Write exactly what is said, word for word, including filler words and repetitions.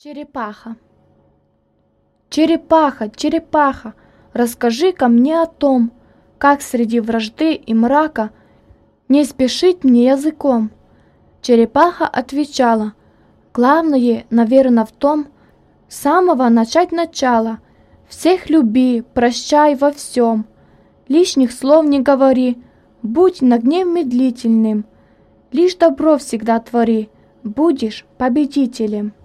Черепаха. Черепаха, черепаха, расскажи-ка мне о том, как среди вражды и мрака не спешить мне языком. Черепаха отвечала: главное, наверно, в том, с самого начать начала. Всех люби, прощай во всем, лишних слов не говори, будь на гнев медлительным, лишь добро всегда твори, будешь победителем.